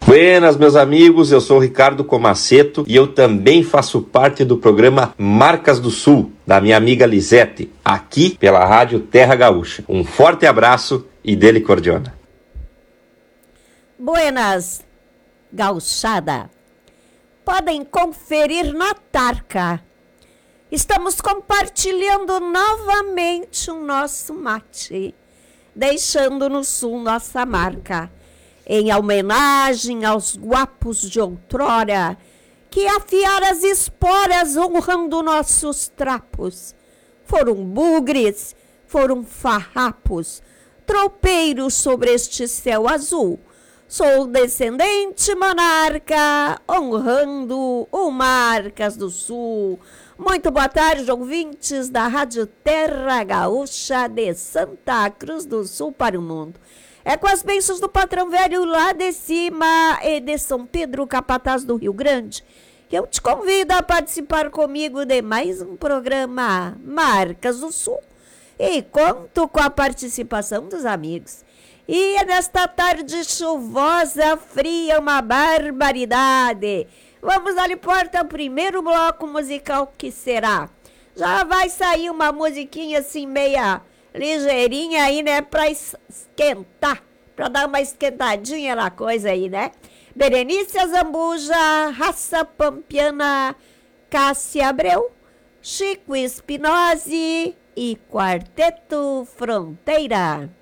Buenas, meus amigos, eu sou o Ricardo Comaceto e eu também faço parte do programa Marcas do Sul, da minha amiga Lisete, aqui pela Rádio Terra Gaúcha. Um forte abraço e dele cordiona. Buenas, gauchada. Podem conferir na Tarca. Estamos compartilhando novamente o nosso mate, deixando no sul nossa marca, em homenagem aos guapos de outrora, que afiaram as esporas honrando nossos trapos. Foram bugres, foram farrapos, tropeiros sobre este céu azul. Sou descendente monarca, honrando o Marcas do Sul. Muito boa tarde, ouvintes da Rádio Terra Gaúcha de Santa Cruz do Sul para o mundo. É com as bênçãos do patrão velho lá de cima e de São Pedro, capataz do Rio Grande, que eu te convido a participar comigo de mais um programa Marcas do Sul. E conto com a participação dos amigos. E nesta tarde chuvosa, fria, uma barbaridade. Vamos ali porta ao primeiro bloco musical que será. Já vai sair uma musiquinha assim meia ligeirinha aí, né? Pra esquentar, pra dar uma esquentadinha na coisa aí, né? Berenice Azambuja, Raça Pampiana, Cássia Abreu, Chico Espinosi e Quarteto Fronteira.